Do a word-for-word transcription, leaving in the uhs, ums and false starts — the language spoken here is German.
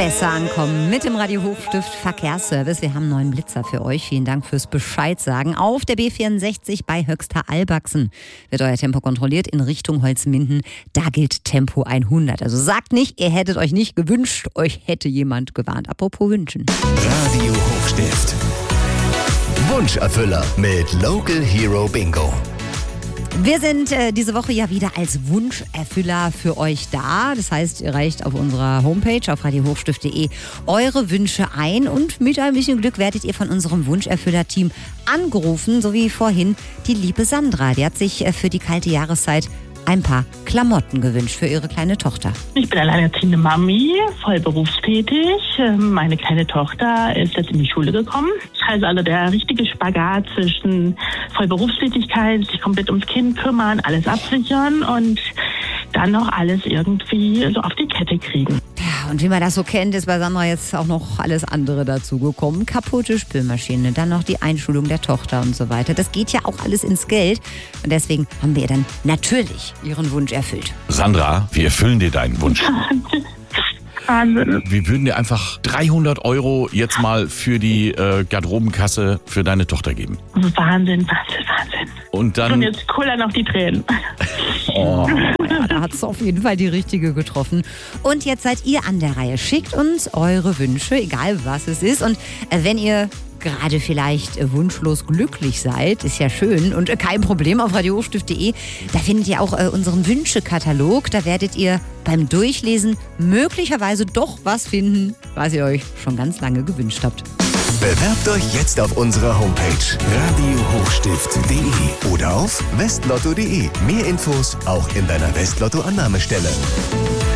Besser ankommen mit dem Radio Hochstift Verkehrsservice. Wir haben einen neuen Blitzer für euch. Vielen Dank fürs Bescheid sagen. Auf der B vierundsechzig bei Höxter-Albachsen wird euer Tempo kontrolliert in Richtung Holzminden. Da gilt Tempo hundert. Also sagt nicht, ihr hättet euch nicht gewünscht, euch hätte jemand gewarnt. Apropos wünschen. Radio Hochstift. Wunscherfüller mit Local Hero Bingo. Wir sind äh, diese Woche ja wieder als Wunscherfüller für euch da. Das heißt, ihr reicht auf unserer Homepage auf radio hochstift punkt de eure Wünsche ein und mit ein bisschen Glück werdet ihr von unserem Wunscherfüller-Team angerufen, so wie vorhin die liebe Sandra. Die hat sich äh, für die kalte Jahreszeit ein paar Klamotten gewünscht für ihre kleine Tochter. Ich bin alleinerziehende Mami, voll berufstätig. Meine kleine Tochter ist jetzt in die Schule gekommen. Also, also der richtige Spagat zwischen Vollberufstätigkeit, sich komplett ums Kind kümmern, alles absichern und dann noch alles irgendwie so auf die Kette kriegen. Ja, und wie man das so kennt, ist bei Sandra jetzt auch noch alles andere dazugekommen. Kaputte Spülmaschine, dann noch die Einschulung der Tochter und so weiter. Das geht ja auch alles ins Geld. Und deswegen haben wir ihr dann natürlich ihren Wunsch erfüllt. Sandra, wir erfüllen dir deinen Wunsch. Wahnsinn. Wir würden dir einfach dreihundert Euro jetzt mal für die äh, Garderobenkasse für deine Tochter geben. Wahnsinn, Wahnsinn, Wahnsinn. Und dann... Und jetzt kullern noch die Tränen. Oh, ja, da hat es auf jeden Fall die richtige getroffen. Und jetzt seid ihr an der Reihe. Schickt uns eure Wünsche, egal was es ist. Und äh, wenn ihr gerade vielleicht äh, wunschlos glücklich seid, ist ja schön und äh, kein Problem, auf radio hochstift punkt de. Da findet ihr auch äh, unseren Wünschekatalog. Da werdet ihr beim Durchlesen möglicherweise doch was finden, was ihr euch schon ganz lange gewünscht habt. Bewerbt euch jetzt auf unserer Homepage radio hochstift punkt de oder auf westlotto punkt de. Mehr Infos auch in deiner Westlotto-Annahmestelle.